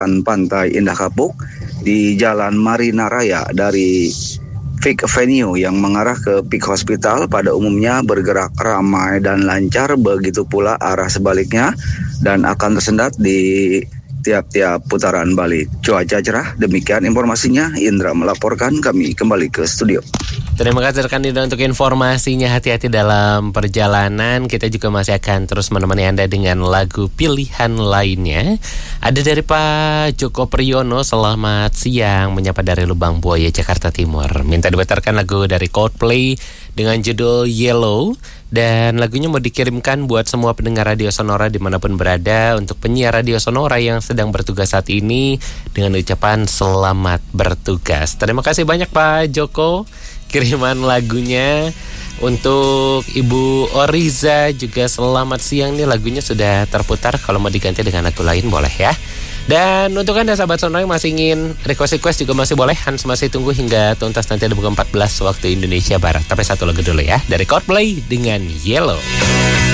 Pantai Indah Kapuk di Jalan Marina Raya dari Vic Avenue yang mengarah ke Peak Hospital pada umumnya bergerak ramai dan lancar, begitu pula arah sebaliknya dan akan tersendat di tiap-tiap putaran balik. Cuaca cerah, demikian informasinya. Indra melaporkan, kami kembali ke studio. Terima kasih rekan Indra untuk informasinya. Hati-hati dalam perjalanan. Kita juga masih akan terus menemani Anda dengan lagu pilihan lainnya. Ada dari Pak Joko Priyono, selamat siang, menyapa dari Lubang Buaya, Jakarta Timur. Minta diputarkan lagu dari Coldplay dengan judul Yellow. Dan lagunya mau dikirimkan buat semua pendengar Radio Sonora dimanapun berada, untuk penyiar Radio Sonora yang sedang bertugas saat ini, dengan ucapan selamat bertugas. Terima kasih banyak Pak Joko. Kiriman lagunya untuk Ibu Oriza juga selamat siang nih, lagunya sudah terputar. Kalau mau diganti dengan lagu lain boleh ya. Dan untuk Anda sahabat Sonora yang masih ingin request juga masih boleh. Hans masih tunggu hingga tuntas nanti ada pukul 14 waktu Indonesia Barat. Tapi satu lagu dulu ya, dari Coldplay dengan Yellow.